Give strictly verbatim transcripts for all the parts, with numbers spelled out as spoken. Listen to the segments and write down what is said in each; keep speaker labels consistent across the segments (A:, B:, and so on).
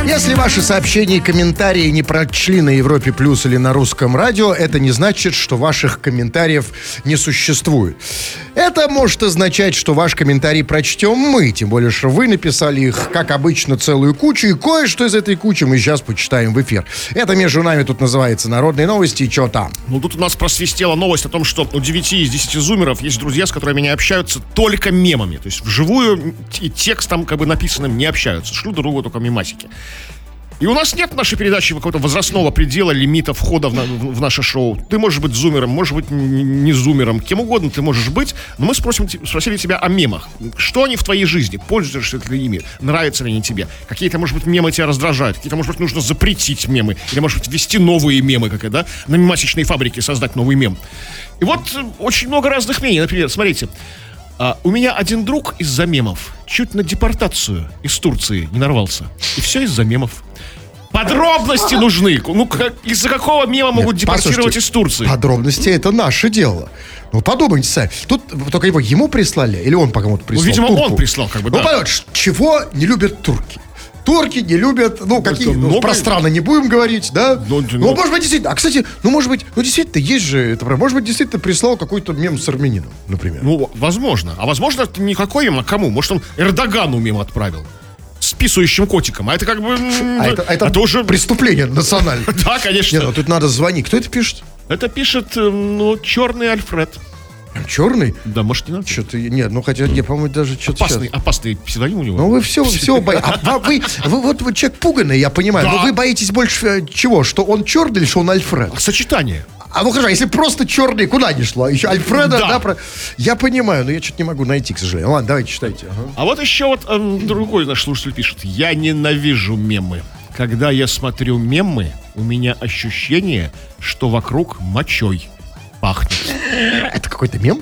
A: Если ваши сообщения и комментарии не прочли на Европе Плюс или на Русском радио, это не значит, что ваших комментариев не существует. Это может означать, что ваш комментарий прочтем мы, тем более, что вы написали их, как обычно, целую кучу, и кое-что из этой кучи мы сейчас почитаем в эфир. Это между нами тут называется «Народные новости», и что там?
B: Ну, тут у нас просвистела новость о том, что у девяти из десяти зумеров есть друзья, с которыми они общаются только мемами. То есть вживую и текстом как бы написанным не общаются. Шлют друг другу только мемасики. И у нас нет в нашей передаче какого-то возрастного предела, лимита входа в, на, в наше шоу. Ты можешь быть зумером, можешь быть не зумером, кем угодно ты можешь быть. Но мы спросим, спросили тебя о мемах. Что они в твоей жизни? Пользуешься ли ими? Нравятся ли они тебе? Какие-то, может быть, мемы тебя раздражают? Какие-то, может быть, нужно запретить мемы? Или, может быть, ввести новые мемы, как да? На мемасичной фабрике создать новый мем. И вот очень много разных мнений. Например, смотрите. А, у меня один друг из-за мемов чуть на депортацию из Турции не нарвался. И все из-за мемов. Подробности нужны. Ну, как, из-за какого мема могут Нет, депортировать из Турции?
A: Подробности — это наше дело. Ну, подумайте сами. Тут только его ему прислали, или он по кому-то прислал?
B: Ну, видимо,
A: турку?
B: он прислал, как бы,
A: ну,
B: да.
A: понимаешь, чего не любят турки? Турки не любят, ну, какие, ну,
B: много...
A: про страны не будем говорить, да?
B: Ну,
A: ну,
B: ну,
A: может быть, действительно, а, кстати, ну, может быть, ну, действительно, есть же, это, может быть, действительно прислал какой-то мем с армянином, например.
B: Ну, возможно. А возможно, это никакой мем, а кому? Может, он Эрдогану мем отправил? С писающим котиком. А это как бы...
A: А это, это, это уже преступление национальное.
B: Да, конечно.
A: Нет, ну, тут надо звонить. Кто это пишет?
B: Это пишет, ну, черный Альфред.
A: Черный?
B: Да, может, не надо.
A: Что-то, нет, ну, хотя, не, по-моему, даже что-то
B: Опасный, сейчас. опасный псевдоним у него.
A: Ну, вы все, все боитесь. А вы, вы, вот вы человек пуганный, я понимаю, да. Но вы боитесь больше чего? Что он черный или что он Альфред?
B: Сочетание.
A: А ну хорошо, если просто черный, куда ни шло? Еще Альфреда, да,
B: да
A: про... Я понимаю, но я что-то не могу найти, к сожалению. Ладно, давайте читайте. Ага.
B: А вот еще вот эм, другой наш слушатель пишет. Я ненавижу мемы. Когда я смотрю мемы, у меня ощущение, что вокруг мочой пахнет.
A: Это какой-то мем?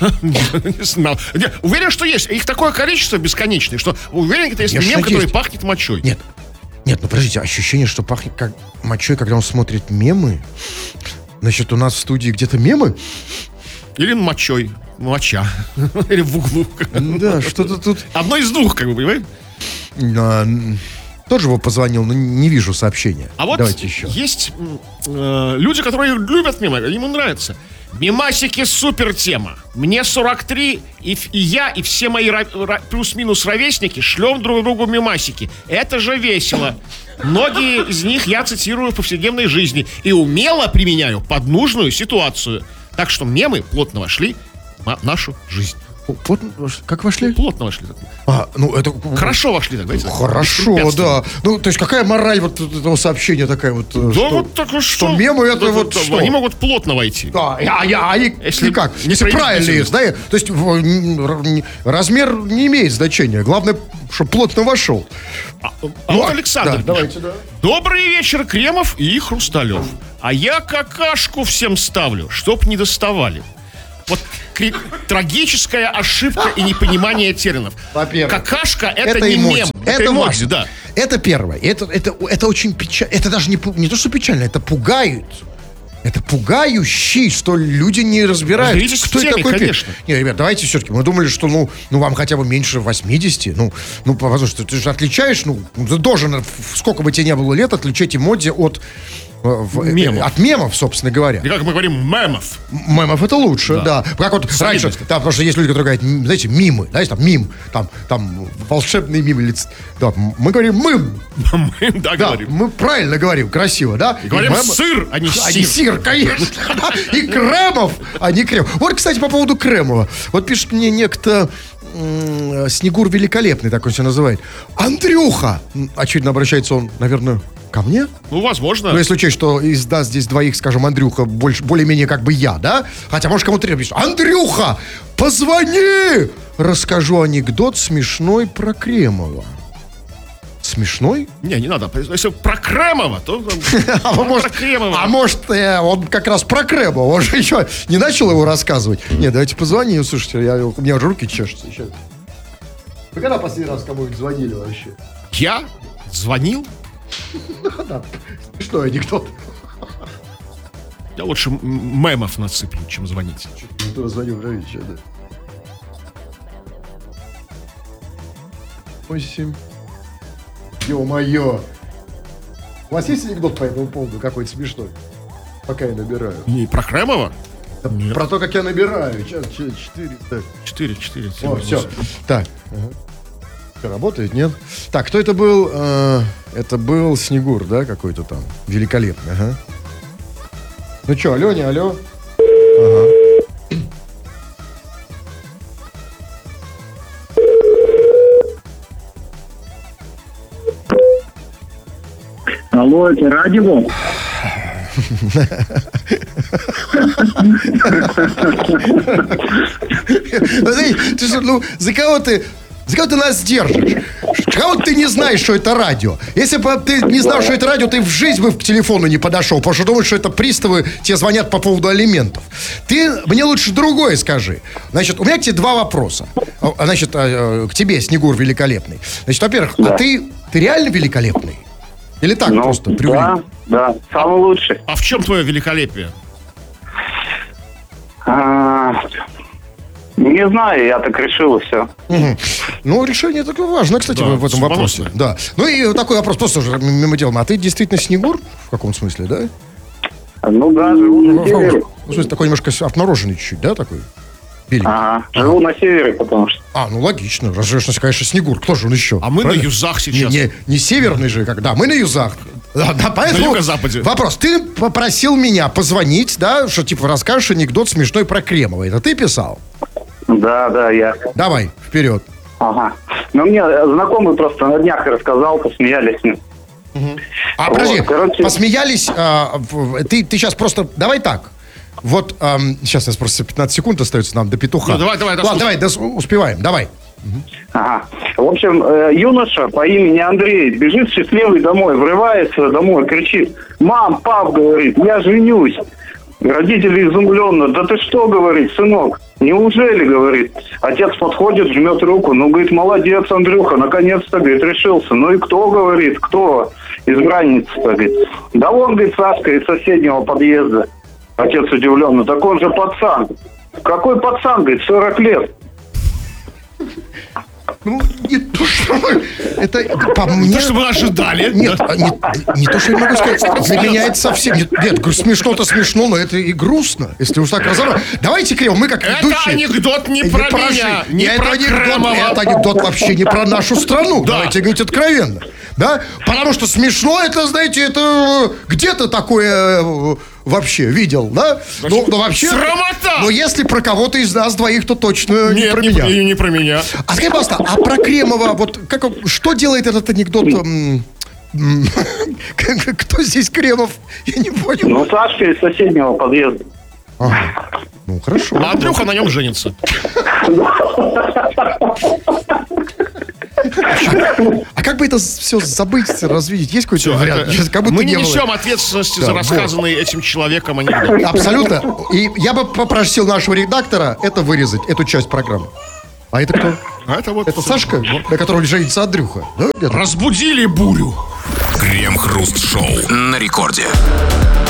B: Не знал. Уверен, что есть. Их такое количество бесконечное, что уверен, это есть мем, который пахнет мочой.
A: Нет. Нет, ну подождите, ощущение, что пахнет как мочой, когда он смотрит мемы. Значит, у нас в студии где-то мемы?
B: Или мочой. Моча. Или в углу.
A: Да, что-то тут...
B: Одно из двух, как бы, понимаете?
A: А, тоже его позвонил, но не вижу сообщения.
B: А вот
A: давайте еще.
B: Есть э, люди, которые любят мемы, ему нравится. Мемасики супер тема. Мне сорок три, и, и я, и все мои ра, ра, плюс-минус ровесники шлем друг другу мемасики. Это же весело. Многие из них я цитирую в повседневной жизни и умело применяю под нужную ситуацию. Так что мемы плотно вошли в нашу жизнь.
A: Плотно, как вошли?
B: Плотно вошли.
A: А, ну это...
B: Хорошо вошли, так, знаете?
A: Хорошо, да. Ну, то есть какая мораль вот этого сообщения такая вот?
B: Да
A: что,
B: вот так что?
A: Что мемы это
B: да,
A: вот
B: да,
A: что?
B: Они могут плотно войти.
A: Да, а, а они
B: если
A: как?
B: Не
A: если правильно их, да? То есть в, размер не имеет значения. Главное, чтобы плотно вошел.
B: А,
A: ну,
B: а вот Александр.
A: Да, давайте, да.
B: Добрый вечер, Кремов и Хрусталев. А я какашку всем ставлю, чтоб не доставали. Вот кри- трагическая ошибка и непонимание терминов.
A: Во-первых,
B: какашка это,
A: это
B: не
A: эмодзи.
B: мем.
A: Это,
B: это эмодзи,
A: важно.
B: да.
A: Это первое. Это, это, это очень печально. Это даже не, не то, что печально, это пугает. Это пугающий, что люди не разбирают,
B: разберитесь
A: кто
B: в теме,
A: это такой.
B: конечно.
A: Не, ребят, давайте все-таки. Мы думали, что ну, ну вам хотя бы меньше восьмидесяти. Ну, ну, потому что ты же отличаешь, ну, ты должен, сколько бы тебе не было лет, отличать эмодзи от в,
B: мемов.
A: От мемов, собственно говоря.
B: И как мы говорим, мемов.
A: Мемов это лучше, да. да. Как вот раньше, да, потому что есть люди, которые говорят, знаете, мимы, знаете, там мим, там, там волшебный мим или, да, мы говорим мым.
B: Мы, да,
A: да,
B: говорим.
A: мы правильно говорим, красиво, да.
B: И говорим мем... сыр, а не сир.
A: А не сир, конечно. И Кремов, а не Крем. Вот, кстати, по поводу Кремова. Вот пишет мне некто Снегур Великолепный, так он себя называет. Андрюха! Очевидно, обращается он, наверное, ко мне?
B: Ну, возможно.
A: Ну, если учесть, что из нас здесь двоих, скажем, Андрюха, больше, более-менее как бы я, да? Хотя, может, кому-то требуется. Андрюха, позвони! Расскажу анекдот смешной про Кремова. Смешной?
B: Не, не надо. Если про Кремова, то...
A: А может, а может он как раз про Кремова. Он же еще не начал его рассказывать. Нет, давайте позвоним. Слушайте, я, у меня уже руки чешутся. Сейчас. Вы когда последний раз кому-нибудь звонили вообще?
B: Я? Звонил?
A: Да, смешной анекдот.
B: Я лучше мемов насыплю, чем звонить.
A: Я тоже звонил, правильно, да. восемь. Ё-моё. У вас есть анекдот по этому поводу какой-то смешной? Пока я набираю.
B: И про Кремова?
A: Нет. Про то, как я набираю. Сейчас четыре.
B: Четыре, четыре.
A: О, все. Так. Ага. Все работает, нет? Так, кто это был? Э, это был Снегур, да, какой-то там? Великолепный, ага. Ну что, алло, не алло? Ага.
C: Алло, это радио?
A: Ты что, ну, за кого ты... За кого ты нас держишь? Кого ты не знаешь, что это радио? Если бы ты не знал, что это радио, ты в жизнь бы к телефону не подошел, потому что думаешь, что это приставы тебе звонят по поводу алиментов. Ты мне лучше другое скажи. Значит, у меня к тебе два вопроса. Значит, к тебе, Снегур великолепный. Значит, во-первых, да. а ты, ты реально великолепный? Или так
C: ну,
A: просто?
C: Да, да, самый лучший.
B: А в чем твое великолепие?
C: А, не знаю, я так решил, и все.
A: Угу. Ну, решение такое важно, кстати, да, в этом вопросе. Да. Ну и такой вопрос, просто уже мимо делом. А ты действительно Снегур? В каком смысле, да?
C: Ну да, живу на
A: ну,
C: севере.
A: Ну, в смысле, такой немножко обмороженный чуть-чуть, да, такой?
C: Беленький. Ага, живу ага. на севере, потому что.
A: А, ну логично. Разве, конечно, Снегур. Кто же он еще?
B: А мы
A: правильно?
B: на юзах сейчас.
A: Не, не, не северный же, когда. Мы на юзах. Да, да, поэтому
B: на юго-западе.
A: Вопрос. Ты попросил меня позвонить, да, что типа расскажешь анекдот смешной про Кремова. Это ты писал?
C: Да, да, я.
A: Давай, вперед.
C: Ага. Ну, мне знакомый просто на днях рассказал, посмеялись.
A: Угу. А, вот, подожди, короче... посмеялись, а, ты, ты сейчас просто, давай так. Вот, эм, сейчас у нас просто пятнадцать секунд остается нам до петуха.
B: Ну, давай, давай,
A: Ладно, давай, дос- успеваем, давай.
C: Ага. В общем, э, юноша по имени Андрей бежит счастливый домой, врывается домой, кричит: «Мам, пап, говорит, я женюсь». Родители изумленно: «Да ты что, говорит, сынок, неужели, говорит?» Отец подходит, жмет руку: «Ну, говорит, молодец, Андрюха, наконец-то, говорит, решился». «Ну и кто, говорит, кто избранница-то?» Говорит: «Да он, говорит, Сашка из соседнего подъезда». Отец удивленно: «Так он же пацан». «Какой пацан, говорит, сорок лет».
A: Ну, не то, что мы... Это по
B: не
A: мне...
B: то, что мы ожидали.
A: Нет, не, не то, что я могу сказать. Для меня это совсем... Нет, нет, смешно-то смешно, но это и грустно. Если уж так разобрать. Давайте, Кирилл, мы как ведущие...
B: Это анекдот не про
A: не
B: меня,
A: не
B: это
A: про анекдот, это анекдот вообще не про нашу страну. Да. Давайте говорить откровенно. Да? Потому что смешно, это, знаете, это где-то такое... Вообще видел, да? Ну, ну вообще.
B: Срамота!
A: Но если про кого-то из нас двоих, то точно
B: Нет,
A: не про
B: не
A: меня.
B: Не, не про меня.
A: А скажи, пожалуйста, а про Кремова, вот как, что делает этот анекдот? Кто здесь Кремов? Я не понял.
C: Ну, Сашка из соседнего подъезда.
A: Ага. Ну, хорошо.
B: А Андрюха на нем женится.
A: А как бы это все забыть, развидеть? Есть какой-то
B: все,
A: вариант?
B: Это,
A: как будто
B: мы не,
A: не
B: несем
A: было.
B: ответственности
A: Да,
B: за рассказанный вот. этим человеком анекдот.
A: Абсолютно. И я бы попросил нашего редактора это вырезать, эту часть программы. А это кто?
B: А это вот...
A: Это Сашка, на которого женится Андрюха. Да?
B: Разбудили бурю.
D: Крем-хруст-шоу на рекорде.